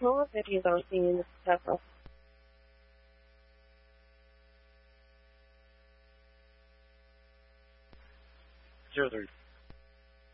What videos are seeing in the Tesla? 030.